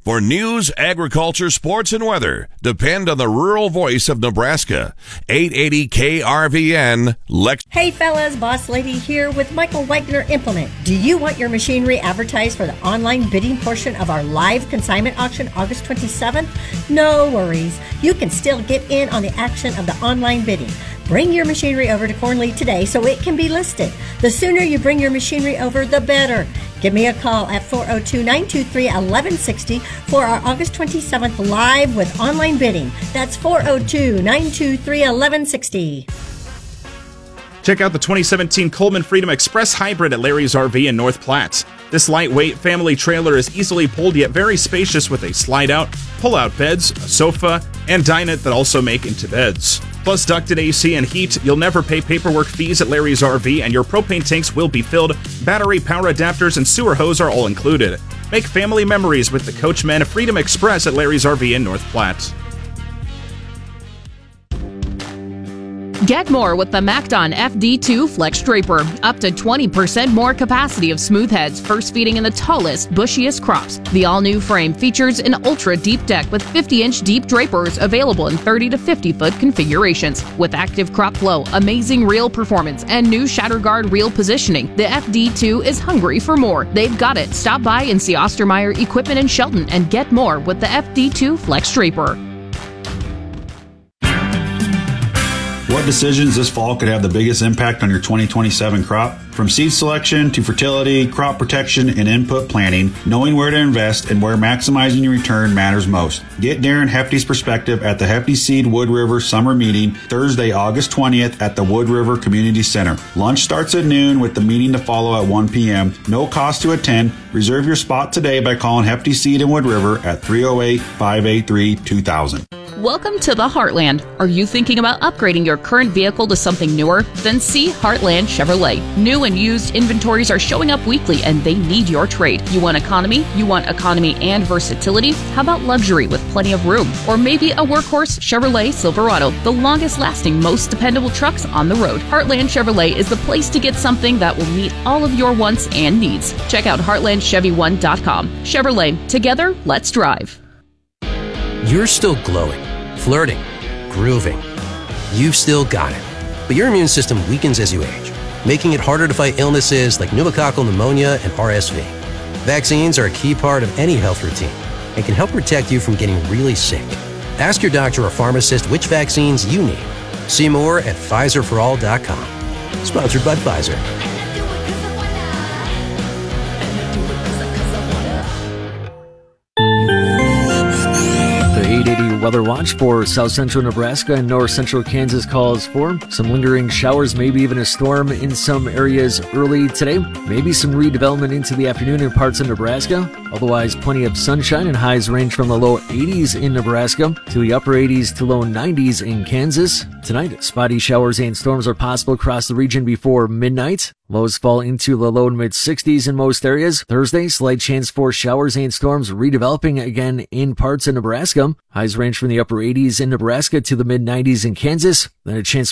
For news, agriculture, sports, and weather, depend on the rural voice of Nebraska. 880 KRVN, Lex. Hey fellas, Boss Lady here with Michael Wagner Implement. Do you want your machinery advertised for the online bidding portion of our live consignment auction August 27th? No worries. You can still get in on the action of the online bidding. Bring your machinery over to Cornley today so it can be listed. The sooner you bring your machinery over, the better. Give me a call at 402-923-1160 for our August 27th live with online bidding. That's 402-923-1160. Check out the 2017 Coleman Freedom Express Hybrid at Larry's RV in North Platte. This lightweight family trailer is easily pulled yet very spacious with a slide-out, pull-out beds, a sofa, and dinette that also make into beds. Plus ducted AC and heat, you'll never pay paperwork fees at Larry's RV, and your propane tanks will be filled. Battery, power adapters, and sewer hose are all included. Make family memories with the Coachmen Freedom Express at Larry's RV in North Platte. Get more with the MacDon FD2 Flex Draper. Up to 20% more capacity of smooth heads, first feeding in the tallest, bushiest crops. The all-new frame features an ultra-deep deck with 50-inch deep drapers available in 30 to 50-foot configurations. With active crop flow, amazing reel performance, and new shatter guard reel positioning, the FD2 is hungry for more. They've got it. Stop by and see Ostermeyer Equipment in Shelton and get more with the FD2 Flex Draper. What decisions this fall could have the biggest impact on your 2027 crop? From seed selection to fertility, crop protection, and input planning, knowing where to invest and where maximizing your return matters most. Get Darren Hefty's perspective at the Hefty Seed Wood River Summer Meeting Thursday, August 20th at the Wood River Community Center. Lunch starts at noon with the meeting to follow at 1 p.m. No cost to attend. Reserve your spot today by calling Hefty Seed in Wood River at 308-583-2000. Welcome to the Heartland. Are you thinking about upgrading your current vehicle to something newer? Then see Heartland Chevrolet. New and used inventories are showing up weekly and they need your trade. You want economy? You want economy and versatility? How about luxury with plenty of room? Or maybe a workhorse Chevrolet Silverado, the longest lasting, most dependable trucks on the road. Heartland Chevrolet is the place to get something that will meet all of your wants and needs. Check out heartlandchevy1.com. Chevrolet, together, let's drive. You're still glowing, flirting, grooving. You've still got it. But your immune system weakens as you age, making it harder to fight illnesses like pneumococcal pneumonia and RSV. Vaccines are a key part of any health routine and can help protect you from getting really sick. Ask your doctor or pharmacist which vaccines you need. See more at PfizerForAll.com. Sponsored by Pfizer. Weather watch for south central Nebraska and north central Kansas calls for some lingering showers, maybe even a storm in some areas early today. Maybe some redevelopment into the afternoon in parts of Nebraska. Otherwise, plenty of sunshine and highs range from the low 80s in Nebraska to the upper 80s to low 90s in Kansas. Tonight, spotty showers and storms are possible across the region before midnight. Lows fall into the low and mid 60s in most areas. Thursday, slight chance for showers and storms redeveloping again in parts of Nebraska. Highs range from the upper 80s in Nebraska to the mid 90s in Kansas. Then a chance